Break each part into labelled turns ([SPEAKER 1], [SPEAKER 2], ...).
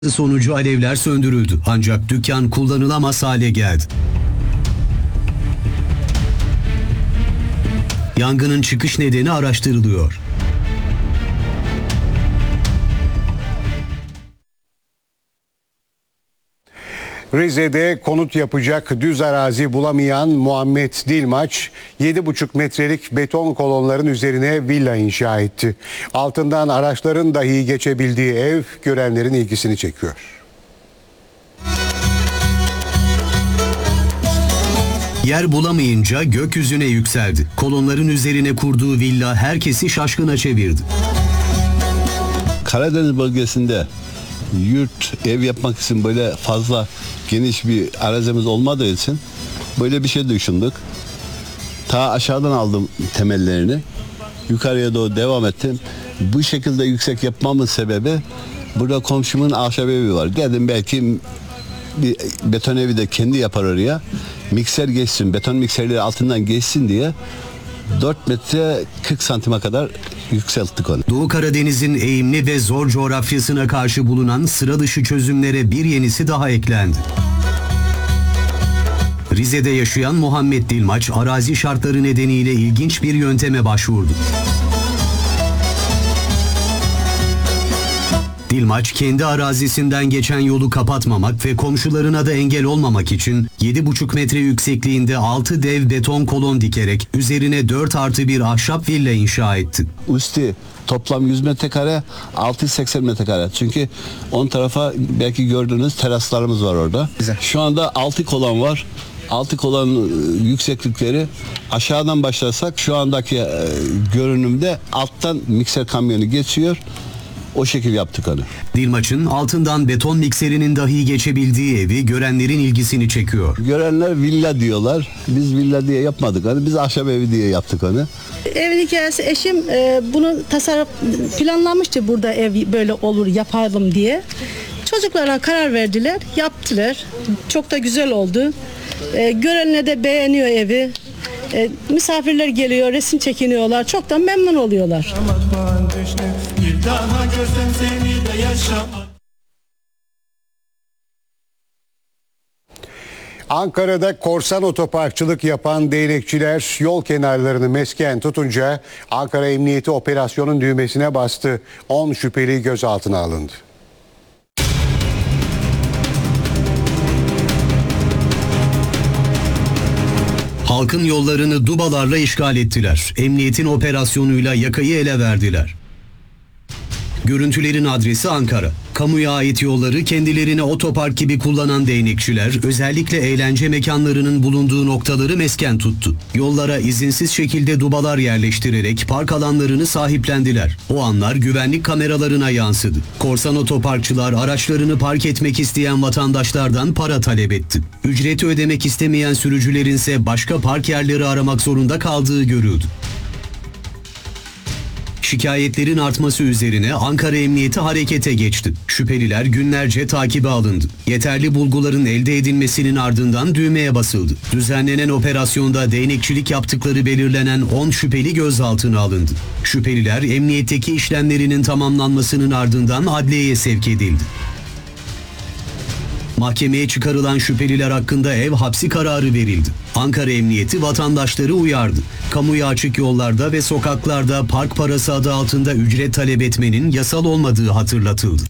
[SPEAKER 1] sonucu alevler söndürüldü ancak dükkan kullanılamaz hale geldi. Yangının çıkış nedeni araştırılıyor.
[SPEAKER 2] Rize'de konut yapacak düz arazi bulamayan Muhammed Dilmaç 7,5 metrelik beton kolonların üzerine villa inşa etti. Altından araçların dahi geçebildiği ev görenlerin ilgisini çekiyor.
[SPEAKER 1] Yer bulamayınca gökyüzüne yükseldi. Kolonların üzerine kurduğu villa herkesi şaşkına çevirdi.
[SPEAKER 3] Karadeniz bölgesinde yurt, ev yapmak için böyle fazla geniş bir arazimiz olmadığı için böyle bir şey düşündük. Ta aşağıdan aldım temellerini. Yukarıya doğru devam ettim. Bu şekilde yüksek yapmamın sebebi burada komşumun ahşap evi var. Dedim belki bir beton evi de kendi yapar oraya. Mikser geçsin, beton mikserleri altından geçsin diye 4 metre 40 santime kadar yükselttik onu.
[SPEAKER 1] Doğu Karadeniz'in eğimli ve zor coğrafyasına karşı bulunan sıra dışı çözümlere bir yenisi daha eklendi. Rize'de yaşayan Muhammed Dilmaç, arazi şartları nedeniyle ilginç bir yönteme başvurdu. Dilmaç, kendi arazisinden geçen yolu kapatmamak ve komşularına da engel olmamak için 7,5 metre yüksekliğinde 6 dev beton kolon dikerek üzerine 4+1 ahşap villa inşa etti.
[SPEAKER 3] Üstü toplam 100 metrekare, 680 metrekare. Çünkü 10 tarafa belki gördüğünüz teraslarımız var orada. Şu anda 6 kolon var. 6 kolon yükseklikleri aşağıdan başlarsak şu andaki görünümde alttan mikser kamyonu geçiyor. O şekil yaptık onu.
[SPEAKER 1] Dilmaç'ın altından beton mikserinin dahi geçebildiği evi görenlerin ilgisini çekiyor.
[SPEAKER 3] Görenler villa diyorlar. Biz villa diye yapmadık onu. Biz ahşap evi diye yaptık onu.
[SPEAKER 4] Evin hikayesi, eşim bunu planlamıştı, burada ev böyle olur yapalım diye. Çocuklara karar verdiler, yaptılar. Çok da güzel oldu. Görenler de beğeniyor evi. Misafirler geliyor, resim çekiniyorlar. Çok da memnun oluyorlar.
[SPEAKER 2] Ankara'da korsan otoparkçılık yapan değnekçiler yol kenarlarını mesken tutunca Ankara Emniyeti operasyonun düğmesine bastı. 10 şüpheli gözaltına alındı.
[SPEAKER 1] Halkın yollarını dubalarla işgal ettiler. Emniyetin operasyonuyla yakayı ele verdiler. Görüntülerin adresi Ankara. Kamuya ait yolları kendilerine otopark gibi kullanan değnekçiler özellikle eğlence mekanlarının bulunduğu noktaları mesken tuttu. Yollara izinsiz şekilde dubalar yerleştirerek park alanlarını sahiplendiler. O anlar güvenlik kameralarına yansıdı. Korsan otoparkçılar araçlarını park etmek isteyen vatandaşlardan para talep etti. Ücreti ödemek istemeyen sürücülerin ise başka park yerleri aramak zorunda kaldığı görüldü. Şikayetlerin artması üzerine Ankara Emniyeti harekete geçti. Şüpheliler günlerce takibe alındı. Yeterli bulguların elde edilmesinin ardından düğmeye basıldı. Düzenlenen operasyonda değnekçilik yaptıkları belirlenen 10 şüpheli gözaltına alındı. Şüpheliler emniyetteki işlemlerinin tamamlanmasının ardından adliyeye sevk edildi. Mahkemeye çıkarılan şüpheliler hakkında ev hapsi kararı verildi. Ankara Emniyeti vatandaşları uyardı. Kamuya açık yollarda ve sokaklarda park parası adı altında ücret talep etmenin yasal olmadığı hatırlatıldı.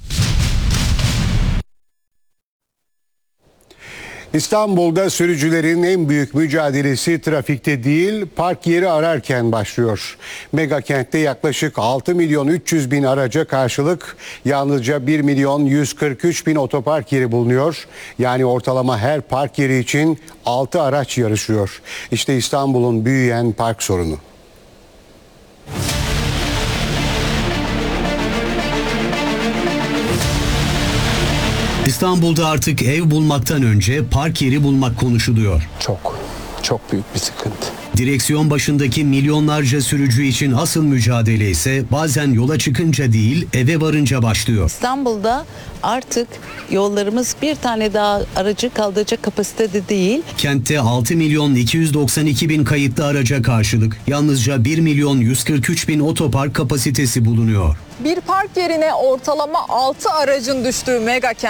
[SPEAKER 2] İstanbul'da sürücülerin en büyük mücadelesi trafikte değil, park yeri ararken başlıyor. Mega kentte yaklaşık 6.300.000 araca karşılık yalnızca 1.143.000 otopark yeri bulunuyor. Yani ortalama her park yeri için 6 araç yarışıyor. İşte İstanbul'un büyüyen park sorunu.
[SPEAKER 1] İstanbul'da artık ev bulmaktan önce park yeri bulmak konuşuluyor.
[SPEAKER 5] Çok büyük bir sıkıntı.
[SPEAKER 1] Direksiyon başındaki milyonlarca sürücü için asıl mücadele ise bazen yola çıkınca değil eve varınca başlıyor.
[SPEAKER 6] İstanbul'da artık Yollarımız bir tane daha aracı kaldıracak kapasitede değil.
[SPEAKER 1] Kentte 6 milyon 292 bin kayıtlı araca karşılık yalnızca 1 milyon 143 bin otopark kapasitesi bulunuyor.
[SPEAKER 7] Bir park yerine ortalama 6 aracın düştüğü mega